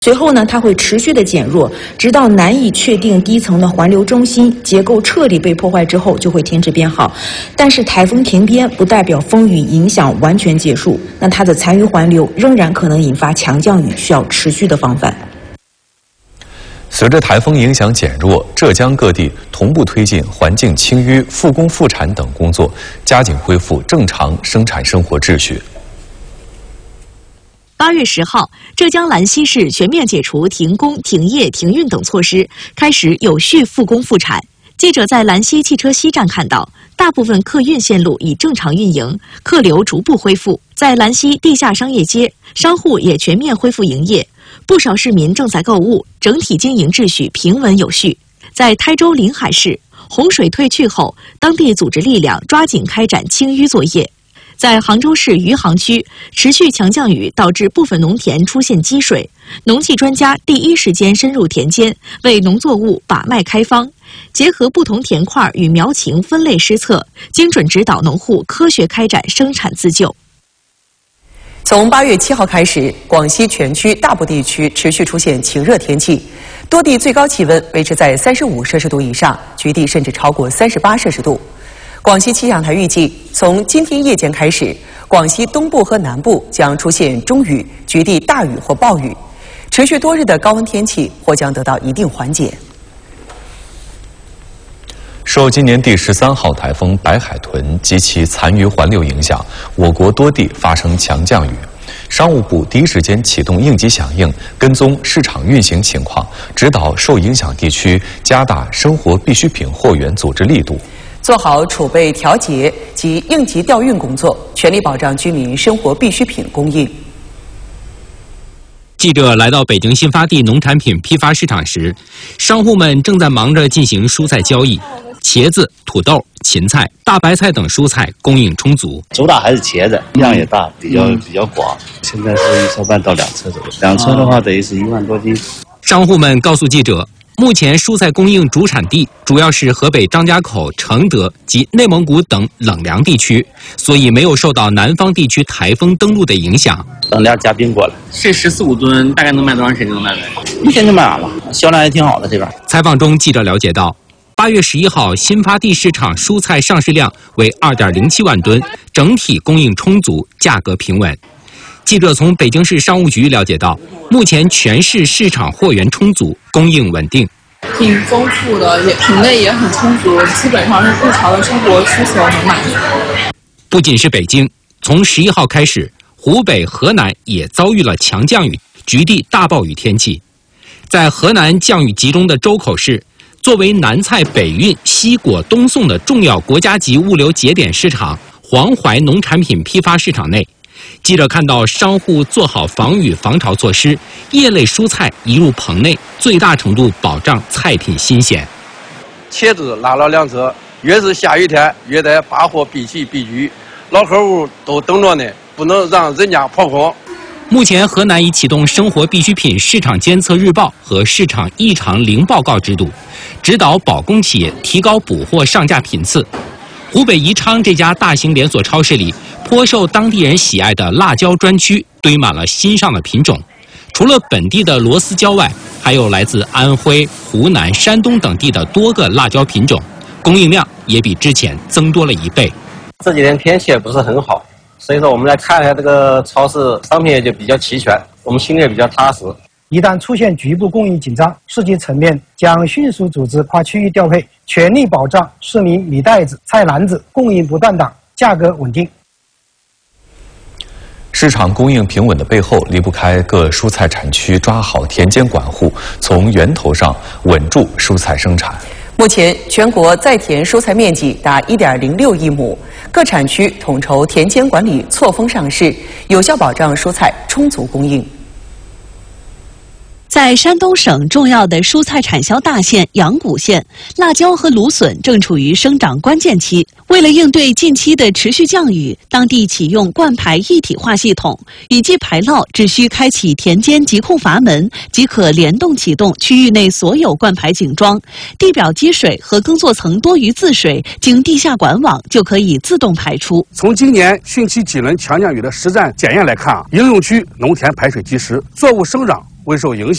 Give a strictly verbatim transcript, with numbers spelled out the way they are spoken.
随后呢，它会持续的减弱，直到难以确定低层的环流中心结构彻底被破坏之后，就会停止编号。但是台风停编不代表风雨影响完全结束，那它的残余环流仍然可能引发强降雨，需要持续的防范。 随着台风影响减弱，浙江各地同步推进环境清淤、复工复产等工作，加紧恢复正常生产生活秩序。 八月十号，浙江兰溪市全面解除停工、停业、停运等措施，开始有序复工复产。记者在兰溪汽车西站看到，大部分客运线路已正常运营，客流逐步恢复。在兰溪地下商业街，商户也全面恢复营业，不少市民正在购物，整体经营秩序平稳有序。在台州临海市，洪水退去后，当地组织力量抓紧开展清淤作业。在杭州市余杭区，持续强降雨导致部分农田出现积水，农技专家第一时间深入田间，为农作物把脉开方，结合不同田块与苗情分类施测，精准指导农户科学开展生产自救。 从八月七号开始，广西全区大部地区持续出现晴热天气，多地最高气温维持在三十五摄氏度以上，局地甚至超过三十八摄氏度。广西气象台预计，从今天夜间开始，广西东部和南部将出现中雨，局地大雨或暴雨，持续多日的高温天气或将得到一定缓解。 受今年第十三号台风白海豚及其残余环流影响，我国多地发生强降雨。商务部第一时间启动应急响应，跟踪市场运行情况，指导受影响地区加大生活必需品货源组织力度， 做好储备调节及应急调运工作，全力保障居民生活必需品供应。 记者来到北京新发地农产品批发市场时，商户们正在忙着进行蔬菜交易。茄子、土豆、芹菜、大白菜等蔬菜供应充足， 主打还是茄子，量也大，比较比较广。现在是一车半到两车左右，两车的话等于是一万多斤。 商户们告诉记者，目前蔬菜供应主产地主要是河北张家口、承德及内蒙古等冷凉地区，所以没有受到南方地区台风登陆的影响。 冷凉加冰过来， 这十四五吨大概能卖多长时间能卖完？ 一天就卖完了，销量也挺好的这边。 采访中，记者了解到，八月十一号，新发地市场蔬菜上市量为二点零七万吨，整体供应充足，价格平稳。记者从北京市商务局了解到，目前全市市场货源充足，供应稳定， 挺丰富的，也品类也很充足，基本上是日常的生活需求能满足。 不仅是北京，从十一号开始，湖北、河南也遭遇了强降雨，局地大暴雨天气。在河南降雨集中的周口市，作为南菜北运、西果东送的重要国家级物流节点市场黄淮农产品批发市场内，记者看到商户做好防雨防潮措施，叶类蔬菜移入棚内，最大程度保障菜品新鲜。 茄子拉了两车，越是下雨天，越得把货必齐必举，老客户都等着呢，不能让人家跑空。 目前，河南已启动生活必需品市场监测日报和市场异常零报告制度，指导保供企业提高补货上架频次。湖北宜昌这家大型连锁超市里，颇受当地人喜爱的辣椒专区堆满了新上的品种。除了本地的螺丝椒外，还有来自安徽、湖南、山东等地的多个辣椒品种，供应量也比之前增多了一倍。 这几天天气也不是很好，所以说我们来看一下这个超市商品也就比较齐全，我们心里也比较踏实。 一旦出现局部供应紧张，市级层面将迅速组织跨区域调配，全力保障市民米袋子、菜篮子供应不断档，价格稳定。 市场供应平稳的背后，离不开各蔬菜产区抓好田间管护，从源头上稳住蔬菜生产。 目前，全国在田蔬菜面积达一点零六亿亩，各产区统筹田间管理，错峰上市，有效保障蔬菜充足供应。 在山东省重要的蔬菜产销大县阳谷县，辣椒和芦笋正处于生长关键期。为了应对近期的持续降雨，当地启用灌排一体化系统，雨季排涝只需开启田间疾控阀门，即可联动启动区域内所有灌排井桩，地表积水和耕作层多余渍水经地下管网就可以自动排出。 从今年汛期几轮强降雨的实战检验来看啊，应用区农田排水及时，作物生长未受影响。